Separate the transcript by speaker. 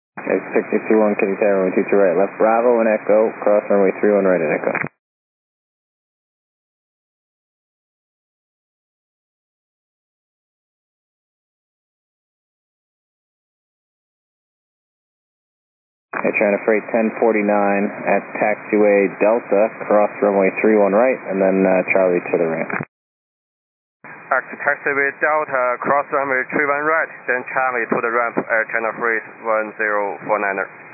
Speaker 1: X621, Kitty Tower, runway 22 right, left Bravo and Echo, cross runway 31 right at Echo. Hey, China Freight 1049 at taxiway Delta, cross runway 31 right, and then Charlie to the ramp.
Speaker 2: Taxiway Delta, cross runway 31 right, then Charlie to the ramp at China Freight 1049er.